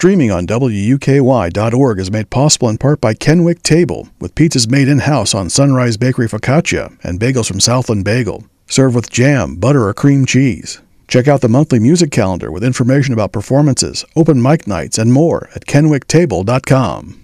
Streaming on WUKY.org is made possible in part by Kenwick Table, with pizzas made in-house on Sunrise Bakery Focaccia and bagels from Southland Bagel. Serve with jam, butter, or cream cheese. Check out the monthly music calendar with information about performances, open mic nights, and more at kenwicktable.com.